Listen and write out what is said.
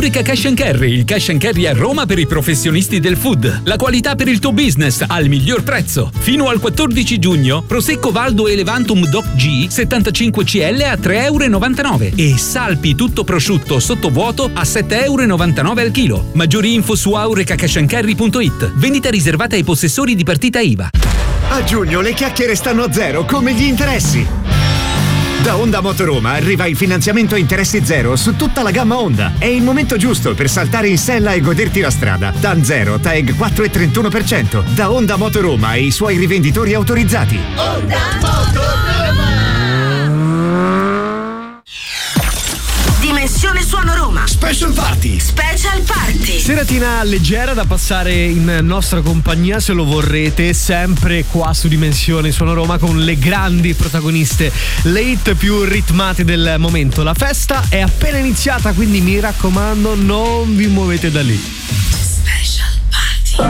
Aurica Cash & Carry, il cash and carry a Roma per i professionisti del food. La qualità per il tuo business al miglior prezzo. Fino al 14 giugno, Prosecco Valdo Elevantum Doc G 75 CL a €3,99 e Salpi tutto prosciutto sottovuoto a €7,99 al chilo. Maggiori info su auricacashandcarry.it. Vendita riservata ai possessori di partita IVA. A giugno le chiacchiere stanno a zero come gli interessi. Da Honda Motoroma arriva il finanziamento a interessi zero su tutta la gamma Honda. È il momento giusto per saltare in sella e goderti la strada. TAN 0, TAEG 4,31%. Da Honda Motoroma e i suoi rivenditori autorizzati. Honda Motoroma. Dimensione Suono Roma. Special Party. Special Party. Seratina leggera da passare in nostra compagnia, se lo vorrete, sempre qua su Dimensione Suono Roma con le grandi protagoniste, le hit più ritmate del momento. La festa è appena iniziata, quindi mi raccomando, non vi muovete da lì.